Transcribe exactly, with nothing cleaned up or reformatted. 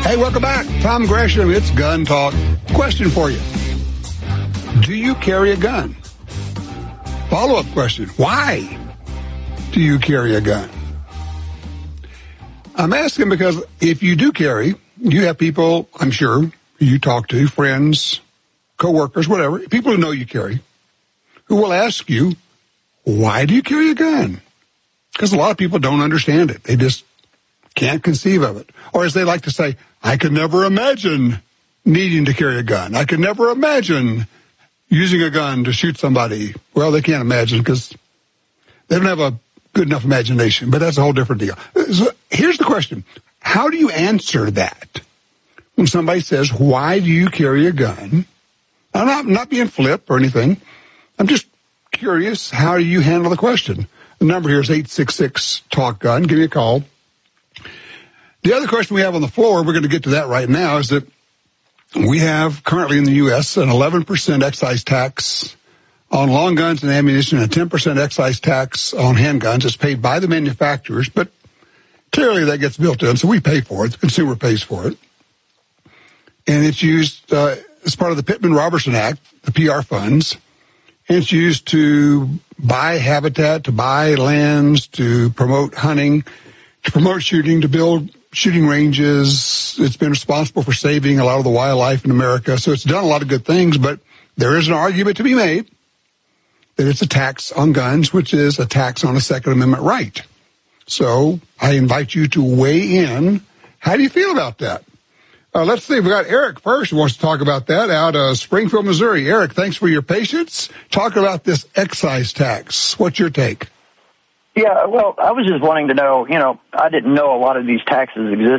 Hey, welcome back. Tom Gresham, it's Gun Talk. Question for you. Do you carry a gun? Follow-up question. Why do you carry a gun? I'm asking because if you do carry, you have people, I'm sure, you talk to, friends, co-workers, whatever, people who know you carry, who will ask you, why do you carry a gun? Because a lot of people don't understand it. They just can't conceive of it. Or as they like to say, I could never imagine needing to carry a gun. I could never imagine using a gun to shoot somebody. Well, they can't imagine because they don't have a good enough imagination, but that's a whole different deal. So here's the question. How do you answer that? When somebody says, why do you carry a gun? I'm not, I'm not being flip or anything. I'm just curious, how do you handle the question? The number here is eight six six, talk gun. Give me a call. The other question we have on the floor, we're going to get to that right now, is that we have currently in the U S an eleven percent excise tax on long guns and ammunition and a ten percent excise tax on handguns. It's paid by the manufacturers, but clearly that gets built in, so we pay for it. The consumer pays for it. And it's used uh, as part of the Pittman-Robertson Act, the P R funds. And it's used to buy habitat, to buy lands, to promote hunting, to promote shooting, to build shooting ranges. It's been responsible for saving a lot of the wildlife in America. So it's done a lot of good things, but there is an argument to be made that it's a tax on guns, which is a tax on a Second Amendment right. So I invite you to weigh in. How do you feel about that? Uh, let's see. We've got Eric first who wants to talk about that out of Springfield, Missouri. Eric, thanks for your patience. Talk about this excise tax. What's your take? Yeah, well, I was just wanting to know, you know, I didn't know a lot of these taxes existed